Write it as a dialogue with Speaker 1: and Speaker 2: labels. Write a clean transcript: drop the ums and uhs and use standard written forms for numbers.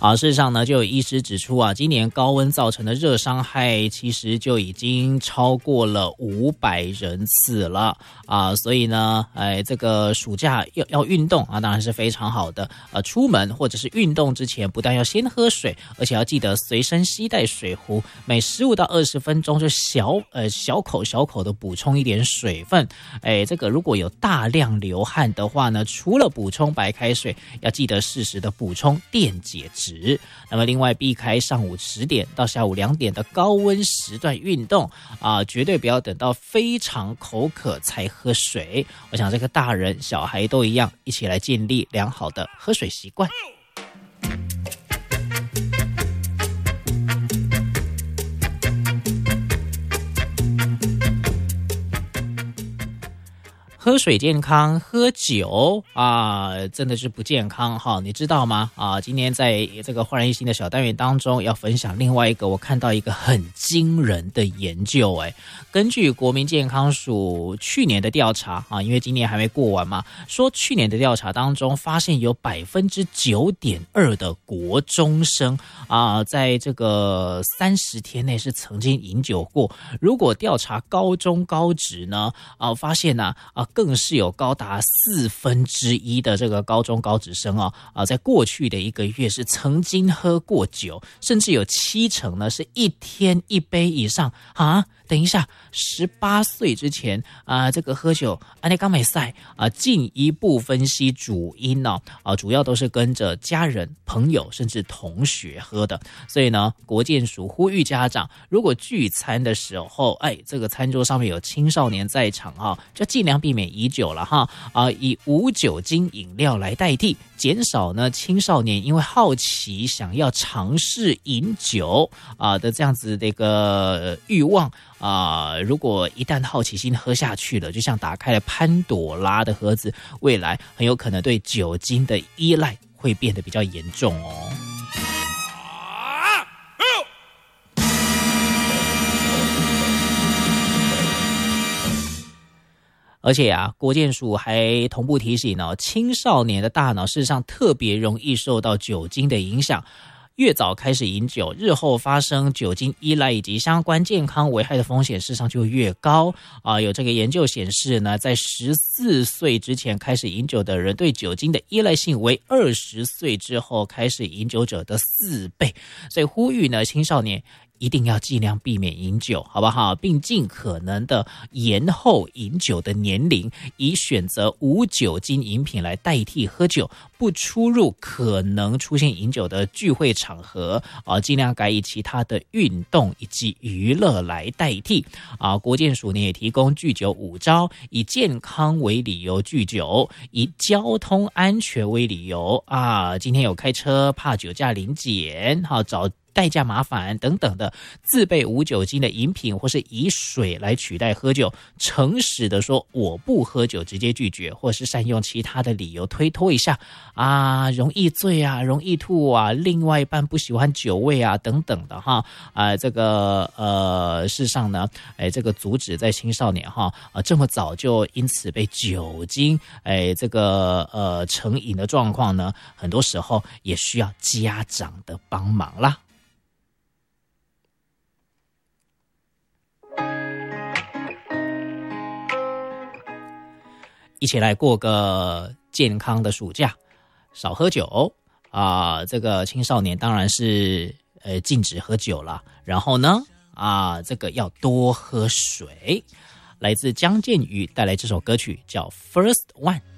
Speaker 1: 事实上呢，就有医师指出今年高温造成的热伤害其实就已经超过了500人次了所以呢，这个暑假要运动当然是非常好的。出门或者是运动之前，不但要先喝水，而且要记得随身携带水壶，每15到20分钟就小口的补充一点水分。这个如果有大量流汗的话呢，除了补充白开水，要记得适时的补充电解质。那么另外避开上午10点到下午2点的高温时段运动绝对不要等到非常口渴才喝水。我想这个大人小孩都一样，一起来建立良好的喝水习惯。喝水健康，喝酒真的是不健康哈，你知道吗？今天在这个焕然一新的小单元当中，要分享另外一个我看到一个很惊人的研究根据国民健康署去年的调查因为今年还没过完嘛，说去年的调查当中发现有 9.2% 的国中生在这个30天内是曾经饮酒过。如果调查高中高职呢发现更是有高达1/4的这个高中高职生在过去的1个月是曾经喝过酒，甚至有70%呢是1天1杯以上等一下，18岁之前这个喝酒你刚没赛进一步分析主因主要都是跟着家人、朋友甚至同学喝的。所以呢，国健署呼吁家长，如果聚餐的时候这个餐桌上面有青少年在场就尽量避免以酒了以无酒精饮料来代替，减少呢青少年因为好奇想要尝试饮酒的这样子的一个欲望如果一旦好奇心喝下去了，就像打开了潘朵拉的盒子，未来很有可能对酒精的依赖会变得比较严重而且国健署还同步提醒青少年的大脑事实上特别容易受到酒精的影响。越早开始饮酒，日后发生酒精依赖以及相关健康危害的风险事实上就越高有这个研究显示呢，在14岁之前开始饮酒的人，对酒精的依赖性为20岁之后开始饮酒者的4倍。所以呼吁呢，青少年一定要尽量避免饮酒，好不好？并尽可能的延后饮酒的年龄，以选择无酒精饮品来代替喝酒，不出入可能出现饮酒的聚会场合尽量改以其他的运动以及娱乐来代替国健署呢也提供拒酒5招，以健康为理由拒酒，以交通安全为理由今天有开车怕酒驾临检找代驾麻烦等等的，自备无酒精的饮品或是以水来取代喝酒，诚实的说我不喝酒，直接拒绝，或是善用其他的理由推脱一下容易醉容易吐另外一半不喜欢酒味等等的这个事实上呢这个阻止在青少年这么早就因此被酒精这个成瘾的状况呢，很多时候也需要家长的帮忙啦。一起来过个健康的暑假，少喝酒这个青少年当然是禁止喝酒了，然后呢这个要多喝水。来自江建宇带来这首歌曲叫 First One。